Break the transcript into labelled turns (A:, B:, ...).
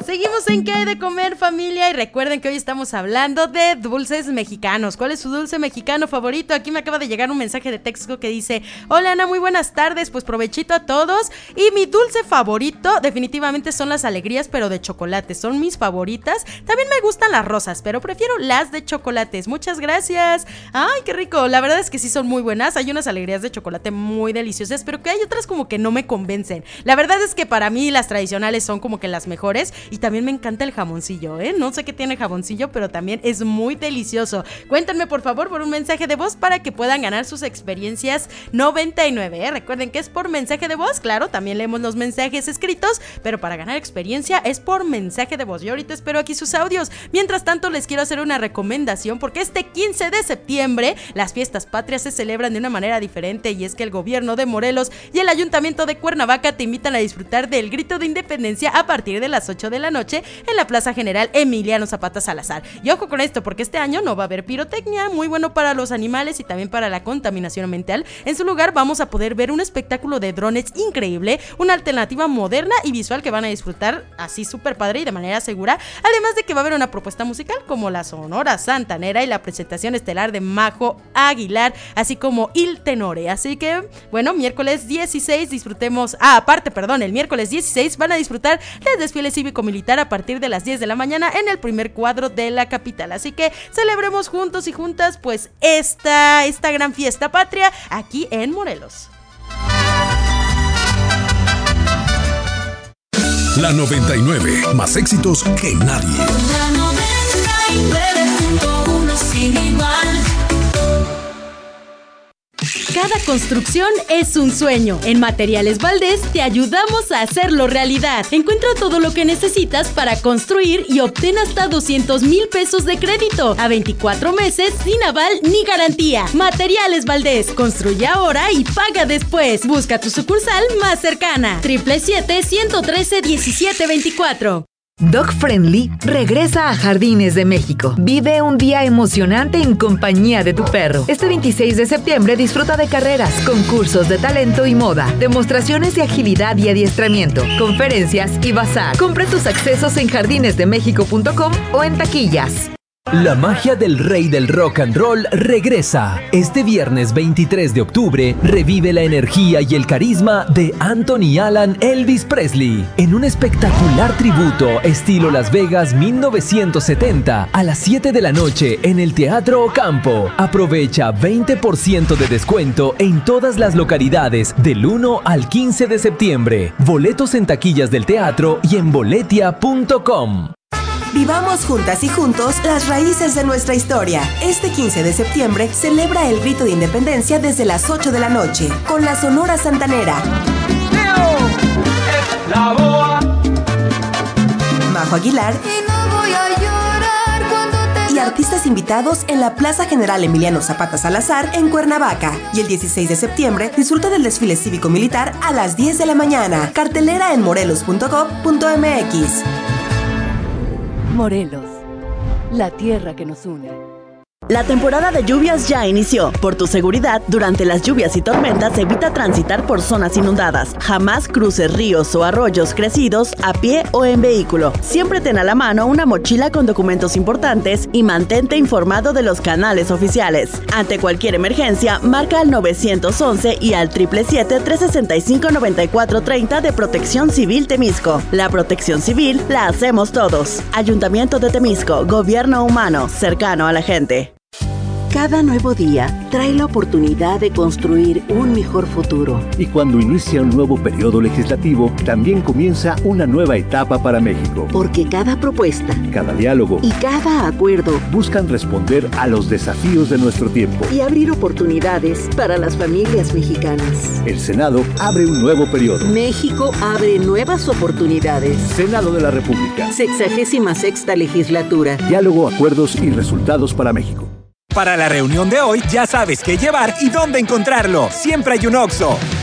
A: Seguimos en ¿Qué hay de comer, familia? Y recuerden que hoy estamos hablando de dulces mexicanos. ¿Cuál es su dulce mexicano favorito? Aquí me acaba de llegar un mensaje de texto que dice: hola Ana, muy buenas tardes, pues provechito a todos. Y mi dulce favorito definitivamente son las alegrías, pero de chocolate, son mis favoritas. También me gustan las rosas, pero prefiero las de chocolates. Muchas gracias. Ay, qué rico, la verdad es que sí son muy buenas. Hay unas alegrías de chocolate muy deliciosas, pero que hay otras como que no me convencen. La verdad es que para mí las tradicionales son como que las mejores. Y también me encanta el jamoncillo, no sé qué tiene jamoncillo, pero también es muy delicioso. Cuéntenme por favor por un mensaje de voz para que puedan ganar sus experiencias 99, Recuerden que es por mensaje de voz, claro, también leemos los mensajes escritos, pero para ganar experiencia es por mensaje de voz. Yo ahorita espero aquí sus audios. Mientras tanto les quiero hacer una recomendación, porque este 15 de septiembre las fiestas patrias se celebran de una manera diferente, y es que el gobierno de Morelos y el ayuntamiento de Cuernavaca te invitan a disfrutar del grito de independencia a partir de las 8 de la noche en la Plaza General Emiliano Zapata Salazar. Y ojo con esto, porque este año no va a haber pirotecnia, muy bueno para los animales y también para la contaminación ambiental. En su lugar vamos a poder ver un espectáculo de drones increíble, una alternativa moderna y visual que van a disfrutar así súper padre y de manera segura, además de que va a haber una propuesta musical como la Sonora Santanera y la presentación estelar de Majo Aguilar, así como Il Tenore. Así que, bueno, miércoles 16 disfrutemos, el miércoles 16 van a disfrutar del desfile cívico-militar a partir de las 10 de la mañana en el primer cuadro de la capital. Así que celebremos juntos y juntas pues esta gran fiesta patria aquí en Morelos.
B: La 99, más éxitos que nadie.
C: La 99.1 sin igual.
A: Cada construcción es un sueño. En Materiales Valdés te ayudamos a hacerlo realidad. Encuentra todo lo que necesitas para construir y obtén hasta 200,000 pesos de crédito a 24 meses sin aval ni garantía. Materiales Valdés, construye ahora y paga después. Busca tu sucursal más cercana. 777-113-1724.
D: Dog Friendly regresa a Jardines de México. Vive un día emocionante en compañía de tu perro. Este 26 de septiembre disfruta de carreras, concursos de talento y moda, demostraciones de agilidad y adiestramiento, conferencias y bazar. Compra tus accesos en jardinesdemexico.com o en taquillas.
E: La magia del rey del rock and roll regresa. Este viernes 23 de octubre revive la energía y el carisma de Anthony Alan Elvis Presley en un espectacular tributo estilo Las Vegas 1970 a las 7 de la noche en el Teatro Ocampo. Aprovecha 20% de descuento en todas las localidades del 1 al 15 de septiembre. Boletos en taquillas del teatro y en boletia.com.
F: Vivamos juntas y juntos las raíces de nuestra historia. Este 15 de septiembre celebra el grito de independencia desde las 8 de la noche con la Sonora Santanera. Majo Aguilar
C: Y no voy a llorar cuando te...
F: y artistas invitados en la Plaza General Emiliano Zapata Salazar en Cuernavaca. Y el 16 de septiembre disfruta del desfile cívico-militar a las 10 de la mañana. Cartelera en morelos.gov.mx.
G: Morelos, la tierra que nos une.
H: La temporada de lluvias ya inició. Por tu seguridad, durante las lluvias y tormentas, evita transitar por zonas inundadas. Jamás cruces ríos o arroyos crecidos a pie o en vehículo. Siempre ten a la mano una mochila con documentos importantes y mantente informado de los canales oficiales. Ante cualquier emergencia, marca al 911 y al 777-365-9430 de Protección Civil Temisco. La protección civil la hacemos todos. Ayuntamiento de Temisco, gobierno humano, cercano a la gente.
I: Cada nuevo día trae la oportunidad de construir un mejor futuro.
J: Y cuando inicia un nuevo periodo legislativo, también comienza una nueva etapa para México.
I: Porque cada propuesta,
J: cada diálogo
I: y cada acuerdo
J: buscan responder a los desafíos de nuestro tiempo
I: y abrir oportunidades para las familias mexicanas.
J: El Senado abre un nuevo periodo.
I: México abre nuevas oportunidades.
J: Senado de la República.
I: 66ª legislatura.
J: Diálogo, acuerdos y resultados para México.
K: Para la reunión de hoy ya sabes qué llevar y dónde encontrarlo. Siempre hay un Oxxo.